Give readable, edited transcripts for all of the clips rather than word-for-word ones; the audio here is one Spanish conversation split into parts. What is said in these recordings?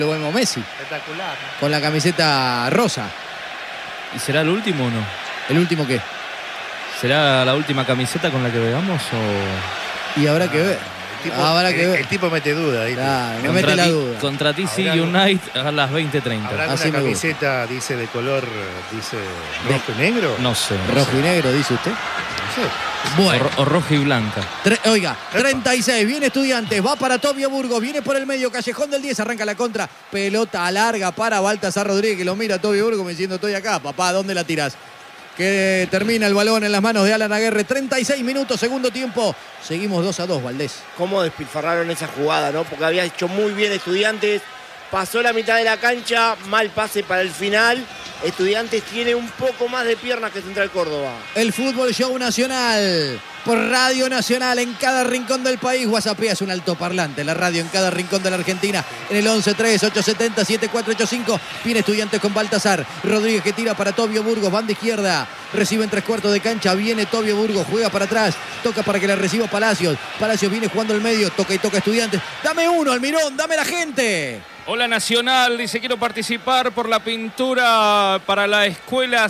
Lo vemos Messi. Espectacular. Con la camiseta rosa. ¿Y será el último o no? ¿El último qué? ¿Será la última camiseta con la que veamos o...? Y habrá que ver. El tipo mete duda ahí. Claro, me mete la duda. Contra DC United a las 20.30. ¿Habrá Así una me camiseta, dice, de color, dice, rojo y negro? No sé. Rojo y negro, dice usted. No sé. Bueno. O roja y blanca. Oiga, 36, viene Estudiantes, va para Tobio Burgos, viene por el medio, Callejón del 10, arranca la contra, pelota larga para Baltasar Rodríguez, que lo mira a Tobio Burgos diciendo, estoy acá, papá, ¿dónde la tirás? Que termina el balón en las manos de Alan Aguerre, 36 minutos, segundo tiempo, seguimos 2-2, Valdés. Cómo despilfarraron esa jugada, ¿no? Porque había hecho muy bien Estudiantes, pasó la mitad de la cancha, mal pase para el final. Estudiantes tiene un poco más de piernas que Central Córdoba. El Fútbol Show Nacional, por Radio Nacional, en cada rincón del país. WhatsAppea es un altoparlante, la radio en cada rincón de la Argentina. En el 11-3-870-7485. Viene Estudiantes con Baltasar Rodríguez, que tira para Tobio Burgos, banda izquierda. Recibe en 3/4 de cancha, viene Tobio Burgos, juega para atrás. Toca para que la reciba Palacios. Palacios viene jugando el medio, toca y toca Estudiantes. Dame uno, Almirón, dame la gente. Hola Nacional, dice quiero participar por la pintura para la escuela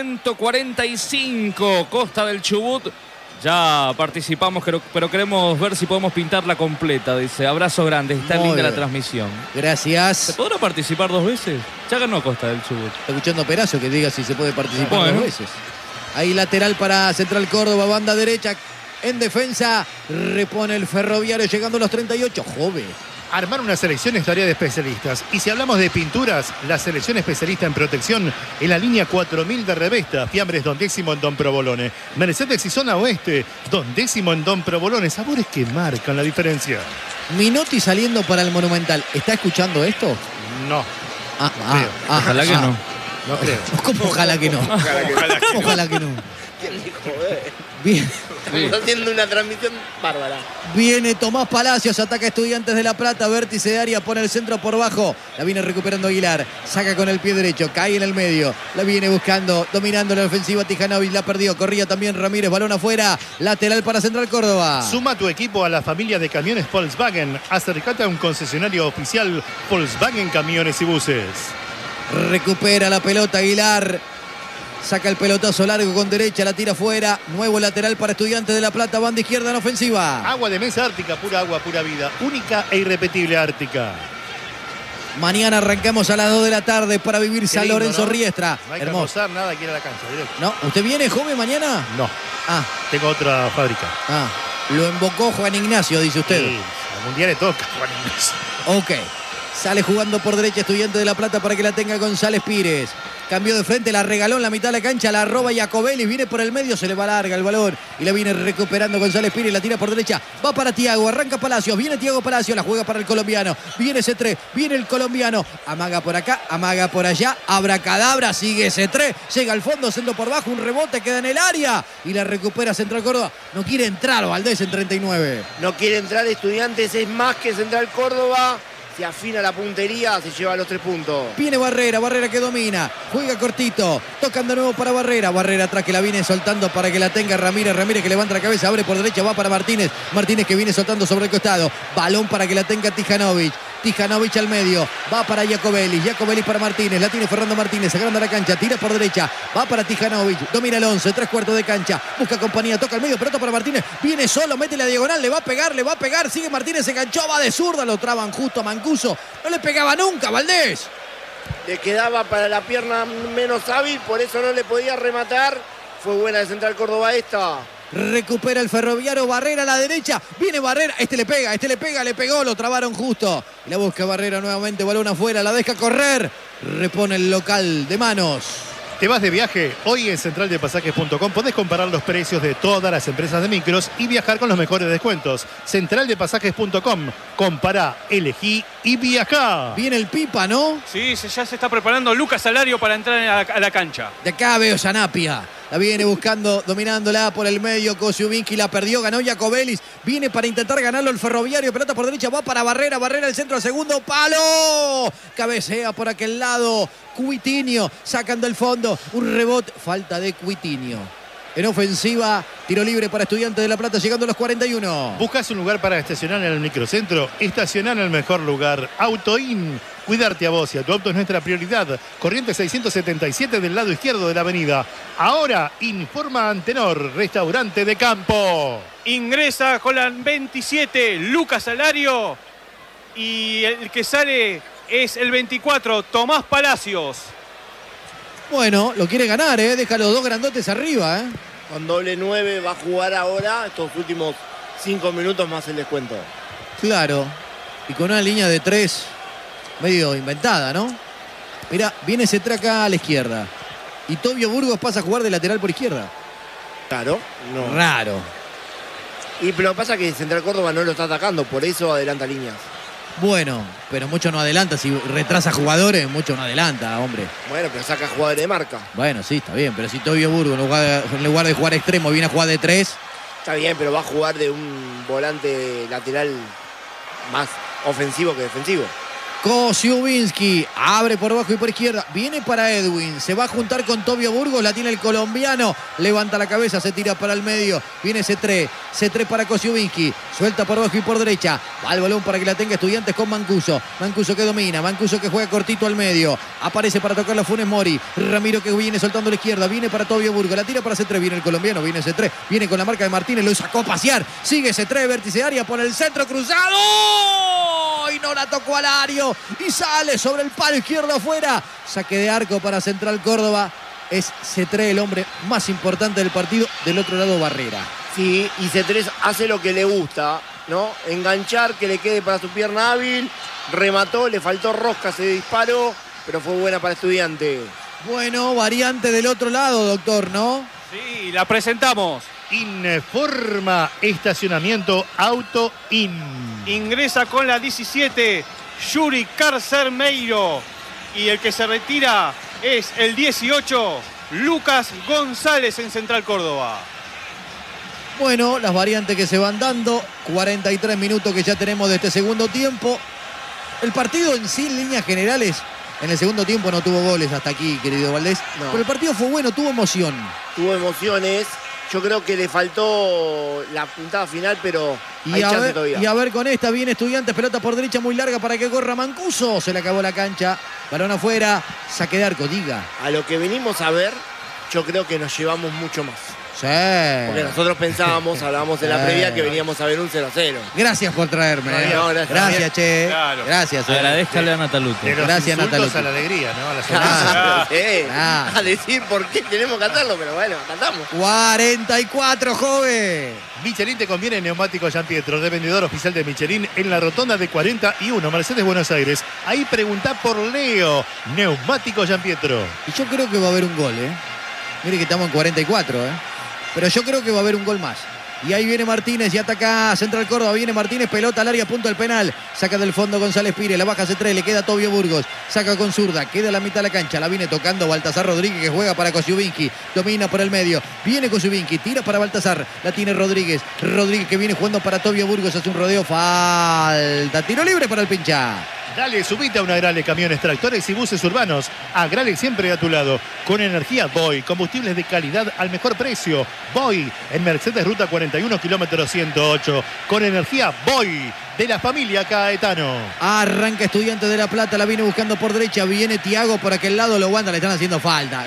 145 Costa del Chubut. Ya participamos, pero queremos ver si podemos pintarla completa, dice. Abrazo grande, está Muy linda bien. la transmisión. Gracias. ¿Se podrá participar 2 veces? Ya ganó Costa del Chubut. Está escuchando Perazo que diga si se puede participar Bueno. 2 veces. Ahí lateral para Central Córdoba, banda derecha. En defensa, repone el Ferroviario llegando a los 38. Joven. Armar una selección es tarea de especialistas. Y si hablamos de pinturas, la selección especialista en protección en la línea 4000 de Revesta. Fiambres Don Décimo en Don Provolone. Mercedes y Zona Oeste. Don Décimo en Don Provolone. Sabores que marcan la diferencia. Minotti saliendo para el Monumental. ¿Está escuchando esto? No, Ah, Ojalá que no. no creo. ¿Cómo ojalá que no? Ojalá que no. ¿Quién dijo? Bien. Estamos haciendo una transmisión bárbara. Viene Tomás Palacios, ataca Estudiantes de La Plata, vértice de área, pone el centro por bajo, la viene recuperando Aguilar, saca con el pie derecho, cae en el medio, la viene buscando, dominando la ofensiva Tijanovic, la perdió, corría también Ramírez, balón afuera, lateral para Central Córdoba. Suma tu equipo a la familia de camiones Volkswagen. Acercate a un concesionario oficial Volkswagen Camiones y Buses. Recupera la pelota Aguilar. Saca el pelotazo largo con derecha, la tira fuera. Nuevo lateral para Estudiantes de La Plata, banda izquierda en ofensiva. Agua de mesa Ártica, pura agua, pura vida. Única e irrepetible Ártica. Mañana arrancamos a las 2 de la tarde para vivir San lindo, Lorenzo ¿no? Riestra. No hay que Hermoso. almorzar nada, quiere la cancha, directo. ¿No? ¿Usted viene, joven, mañana? No, Ah, tengo otra fábrica. lo invocó Juan Ignacio, dice usted. Sí, al mundial le toca, Juan Ignacio. Ok. Sale jugando por derecha Estudiante de La Plata para que la tenga González Pires. Cambió de frente, la regaló en la mitad de la cancha, la roba Jacobelli, viene por el medio, se le va larga el balón y la viene recuperando González Pires, la tira por derecha, va para Tiago, arranca Palacios, viene Tiago Palacios, la juega para el colombiano, viene C3, viene el colombiano, amaga por acá, amaga por allá, abracadabra, sigue C3, llega al fondo, centro por bajo, un rebote, queda en el área y la recupera Central Córdoba. No quiere entrar Valdés en 39. No quiere entrar Estudiantes, es más que Central Córdoba. Se afina la puntería, se lleva los 3 puntos. Viene Barrera, Barrera que domina, juega cortito, tocan de nuevo para Barrera, Barrera atrás que la viene soltando para que la tenga Ramírez, Ramírez que levanta la cabeza, abre por derecha, va para Martínez, Martínez que viene soltando sobre el costado, balón para que la tenga Tijanovic, Tijanovic al medio, va para Jacobelli, Jacobelli para Martínez, la tiene Fernando Martínez, agranda la cancha, tira por derecha, va para Tijanovic, domina el 11, 3/4 de cancha, busca compañía, toca al medio, pelota para Martínez, viene solo, mete la diagonal, le va a pegar, sigue Martínez, se enganchó, va de zurda, lo traban justo a Mancuso, no le pegaba nunca, Valdés. Le quedaba para la pierna menos hábil, por eso no le podía rematar. Fue buena de Central Córdoba esta. Recupera el Ferroviario, Barrera a la derecha, viene Barrera, le pega, le pegó, lo trabaron justo. Y la busca Barrera nuevamente, balón afuera, la deja correr, repone el local de manos. ¿Te vas de viaje? Hoy en centraldepasajes.com podés comparar los precios de todas las empresas de micros y viajar con los mejores descuentos. Centraldepasajes.com. Compará, elegí y viajá. Viene el Pipa, ¿no? Sí, ya se está preparando Lucas Salario para entrar a la cancha. De acá veo Sanapia. La viene buscando, dominándola por el medio. Kosciuszynski la perdió, ganó Jacobelli. Viene para intentar ganarlo el Ferroviario. Pelota por derecha, va para Barrera. Barrera el centro al segundo palo. Cabecea por aquel lado. Cuitinho sacando el fondo. Un rebote. Falta de Cuitinho. En ofensiva, tiro libre para Estudiantes de La Plata llegando a los 41. ¿Buscas un lugar para estacionar en el microcentro? Estacionar en el mejor lugar. Autoin. Cuidarte a vos y a tu auto es nuestra prioridad. Corrientes 677 del lado izquierdo de la avenida. Ahora informa Antenor, restaurante de campo. Ingresa con la 27, Lucas Salario. Y el que sale es el 24, Tomás Palacios. Bueno, lo quiere ganar, ¿eh? Deja los dos grandotes arriba, ¿eh? Con doble 9 va a jugar ahora estos últimos 5 minutos más el descuento. Claro. Y con una línea de 3 medio inventada, ¿no? Mirá, viene Cetré acá a la izquierda. Y Tobio Burgos pasa a jugar de lateral por izquierda. Claro. No. Raro. Y pero lo que pasa es que Central Córdoba no lo está atacando, por eso adelanta líneas. Bueno, pero mucho no adelanta. Si retrasa jugadores, mucho no adelanta, hombre. Bueno, pero saca jugadores de marca. Bueno, sí, está bien. Pero si Tobio Burgos en lugar de jugar extremo viene a jugar de 3. Está bien, pero va a jugar de un volante lateral más ofensivo que defensivo. Kosiubiński abre por abajo y por izquierda. Viene para Edwin. Se va a juntar con Tobio Burgos. La tiene el colombiano. Levanta la cabeza. Se tira para el medio. Viene Cetré. Cetré para Kosiubiński. Suelta por abajo y por derecha. Va el balón para que la tenga Estudiantes con Mancuso. Mancuso que domina. Mancuso que juega cortito al medio. Aparece para tocar la Funes Mori. Ramiro que viene soltando a la izquierda. Viene para Tobio Burgos. La tira para Cetré. Viene el colombiano. Viene Cetré. Viene con la marca de Martínez. Lo sacó a pasear. Sigue Cetré. Vértice de área. Por el centro cruzado. Y no la tocó al área. Y sale sobre el palo izquierdo afuera. Saque de arco para Central Córdoba. Es Cetré el hombre más importante del partido. Del otro lado Barrera. Sí, y C3 hace lo que le gusta, ¿no? Enganchar, que le quede para su pierna hábil. Remató, le faltó rosca, se disparó, pero fue buena para Estudiante. Bueno, variante del otro lado, doctor, ¿no? Sí, la presentamos. Informa estacionamiento Auto In. Ingresa con la 17, Yuri Carcermeiro. Y el que se retira es el 18, Lucas González en Central Córdoba. Bueno, las variantes que se van dando. 43 minutos que ya tenemos de este segundo tiempo. El partido en sí, en líneas generales, en el segundo tiempo no tuvo goles hasta aquí, querido Valdés. No. Pero el partido fue bueno, tuvo emoción. Tuvo emociones. Yo creo que le faltó la puntada final, pero hay chance todavía. Y a ver con esta, viene Estudiantes, pelota por derecha muy larga para que corra Mancuso. Se le acabó la cancha, balón afuera, saque de arco, diga. A lo que venimos a ver, yo creo que nos llevamos mucho más. Sí. Porque nosotros pensábamos, hablábamos en la previa, que veníamos a ver un 0-0. Gracias por traerme. No, gracias. Gracias, che. Claro. Gracias. Agradezcale a Nataluto. De los Gracias, insultos Nataluto. a la alegría, ¿no? A la Ah, sonrisa. Ah. A decir por qué tenemos que hacerlo, pero bueno, cantamos. 44, joven. Michelin te conviene neumático Gian Pietro, de vendedor oficial de Michelin en la rotonda de 41, Mercedes, Buenos Aires. Ahí preguntá por Leo, neumático Gian Pietro. Y yo creo que va a haber un gol, ¿eh? Mire que estamos en 44, ¿eh? Pero yo creo que va a haber un gol más. Y ahí viene Martínez y ataca Central Córdoba. Viene Martínez, pelota al área, punto al penal. Saca del fondo González Pires, la baja C3, le queda Tobio Burgos. Saca con zurda, queda a la mitad de la cancha. La viene tocando Baltasar Rodríguez, que juega para Kosiubiński. Domina por el medio. Viene Kosiubiński, tira para Baltasar. La tiene Rodríguez. Rodríguez que viene jugando para Tobio Burgos. Hace un rodeo, falta. Tiro libre para el pincha. Dale, subite a una Agrale, camiones, tractores y buses urbanos. Agrale siempre a tu lado. Con energía Boy, combustibles de calidad al mejor precio. Boy, en Mercedes Ruta 41, kilómetro 108. Con energía Boy, de la familia Caetano. Arranca Estudiante de La Plata, la viene buscando por derecha. Viene Tiago por aquel lado, lo aguanta, le están haciendo falta.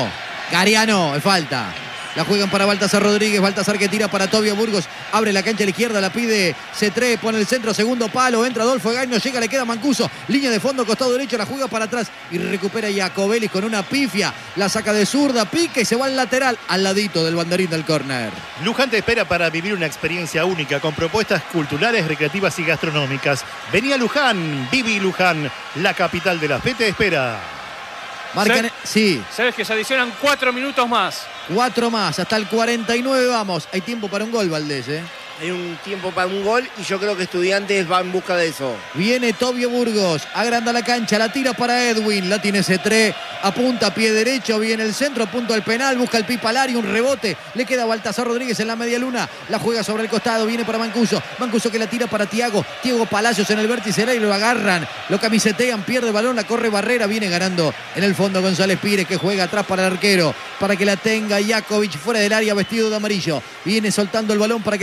Gariano, es falta. La juegan para Baltasar Rodríguez. Baltasar que tira para Tobio Burgos. Abre la cancha a la izquierda. La pide C3. Pone el centro. Segundo palo. Entra Adolfo Gaino. Llega. Le queda Mancuso. Línea de fondo. Costado derecho. La juega para atrás. Y recupera Jacobelis con una pifia. La saca de zurda. Pica y se va al lateral. Al ladito del banderín del córner. Luján te espera para vivir una experiencia única con propuestas culturales, recreativas y gastronómicas. Vení a Luján. Viví Luján. La capital de la fe te espera. Marcan, sí, Sabes que se adicionan 4 minutos más. 4 más, hasta el 49 vamos. Hay tiempo para un gol, Valdés, ¿eh? Hay un tiempo para un gol y yo creo que Estudiantes va en busca de eso. Viene Tobio Burgos, agranda la cancha, la tira para Edwin, la tiene C3, apunta pie derecho, viene el centro, punto al penal, busca el Pipa al área, un rebote, le queda a Baltasar Rodríguez en la media luna, la juega sobre el costado, viene para Mancuso, Mancuso que la tira para Tiago Palacios en el vértice y lo agarran, lo camisetean, pierde el balón, la corre Barrera, viene ganando en el fondo González Pires que juega atrás para el arquero, para que la tenga Jakovic fuera del área vestido de amarillo, viene soltando el balón para que la reciba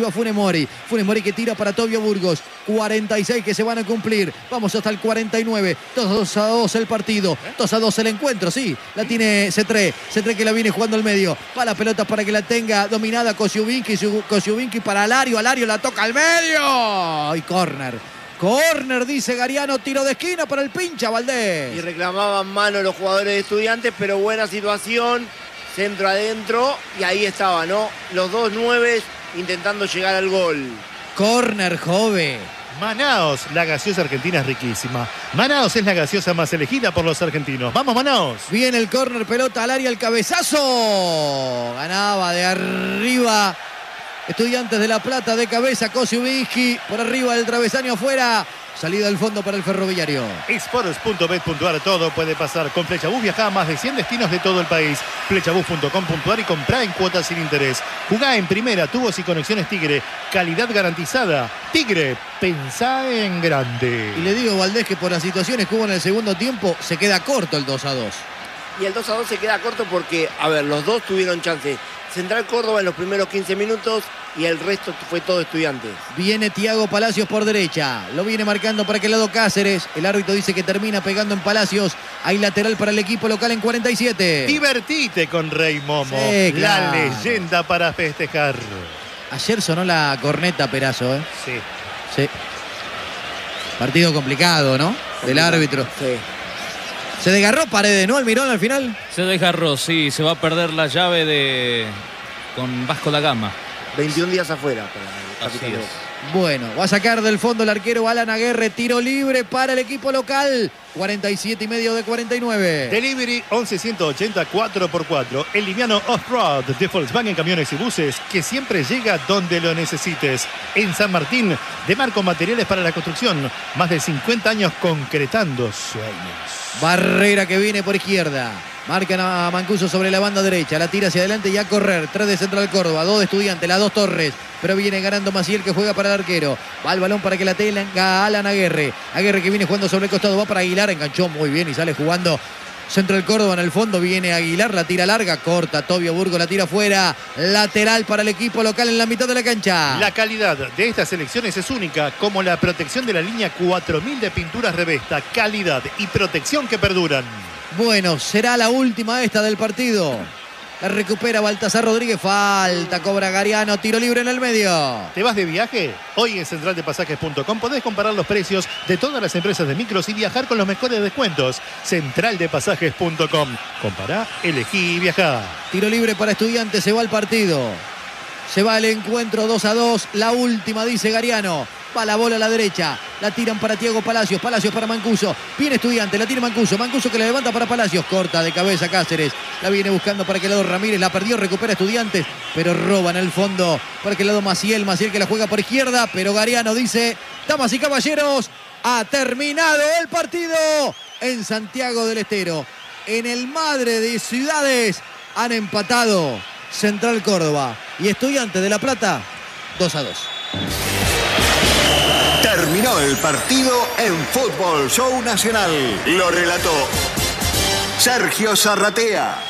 a Funes Mori. Funes Mori que tira para Tobio Burgos. 46 que se van a cumplir. Vamos hasta el 49. 2-2 el partido. 2-2 el encuentro, sí. La tiene Cetré. Cetré que la viene jugando al medio. Va la pelota para que la tenga dominada Kosciuszynski. Kosciuszynski para Alario. Alario la toca al medio. Y córner. Córner, dice Gariano, tiro de esquina para el pincha Valdés. Y reclamaban mano los jugadores de Estudiantes, pero buena situación, centro adentro, y ahí estaba, ¿no? Los dos 9 intentando llegar al gol. Córner, Jove. Manaos, la gaseosa argentina es riquísima. Manaos es la gaseosa más elegida por los argentinos. ¡Vamos, Manaos! Viene el córner, pelota al área, el cabezazo. Ganaba de arriba. Estudiantes de La Plata de cabeza, Kosciuszynski por arriba del travesaño afuera. Salida al fondo para el Ferroviario. Sports.bet.ar, todo puede pasar. Con Flechabús viaja a más de 100 destinos de todo el país. Flechabús.com.ar y comprá en cuotas sin interés. Jugá en primera, tubos y conexiones Tigre. Calidad garantizada. Tigre, pensá en grande. Y le digo, Valdés, que por las situaciones que hubo en el segundo tiempo, se queda corto el 2-2. Y el 2-2 se queda corto porque, a ver, los dos tuvieron chance. Central Córdoba en los primeros 15 minutos y el resto fue todo Estudiantes. Viene Thiago Palacios por derecha. Lo viene marcando para aquel lado Cáceres. El árbitro dice que termina pegando en Palacios. Hay lateral para el equipo local en 47. Divertite con Rey Momo. Sí, claro. La leyenda para festejar. Ayer sonó la corneta, Perazo, ¿eh? Sí. Sí. Partido complicado, ¿no? Del árbitro. Sí. Se desgarró Paredes, ¿no? Almirón al final. Se desgarró, sí, se va a perder la llave con Vasco da Gama. 21 días afuera para el Así capitán. es. Bueno, va a sacar del fondo el arquero Alan Aguerre. Tiro libre para el equipo local. 47,5 de 49. Delivery 11-180 4x4. El liviano off-road de Volkswagen Camiones y Buses que siempre llega donde lo necesites. En San Martín, de Marco Materiales para la Construcción. Más de 50 años concretando sueños. Barrera que viene por izquierda. Marcan a Mancuso sobre la banda derecha. La tira hacia adelante y a correr. 3 de Central Córdoba, 2 de Estudiantes, las 2 Torres. Pero viene ganando Maciel que juega para el arquero. Va el balón para que la tenga Alan Aguerre. Aguerre que viene jugando sobre el costado. Va para Aguilar. Enganchó muy bien y sale jugando Central Córdoba en el fondo. Viene Aguilar. La tira larga. Corta. Tobio Burgos la tira fuera. Lateral para el equipo local en la mitad de la cancha. La calidad de estas elecciones es única, como la protección de la línea 4000 de pinturas Revesta. Calidad y protección que perduran. Bueno, será la última esta del partido. La recupera Baltasar Rodríguez. Falta, cobra Gariano. Tiro libre en el medio. ¿Te vas de viaje? Hoy en centraldepasajes.com podés comparar los precios de todas las empresas de micros y viajar con los mejores descuentos. Centraldepasajes.com. Compará, elegí y viajá. Tiro libre para Estudiantes. Se va el partido. Se va el encuentro 2-2. La última, dice Gariano. Va la bola a la derecha. La tiran para Thiago Palacios. Palacios para Mancuso. Viene Estudiante. La tiene Mancuso. Mancuso que la levanta para Palacios. Corta de cabeza Cáceres. La viene buscando para aquel lado Ramírez. La perdió. Recupera Estudiantes. Pero roba en el fondo para aquel lado Maciel. Maciel que la juega por izquierda. Pero Gariano dice: damas y caballeros, ha terminado el partido en Santiago del Estero. En el Madre de Ciudades han empatado Central Córdoba y Estudiantes de La Plata 2-2. Terminó el partido en Fútbol Show Nacional. Lo relató Sergio Zarratea.